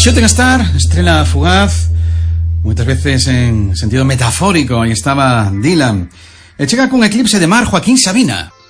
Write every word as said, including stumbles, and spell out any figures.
Shooting Star, estrela fugaz, moitas veces en sentido metafórico. Aí estaba Dylan. E chega cun eclipse de mar Joaquín Sabina.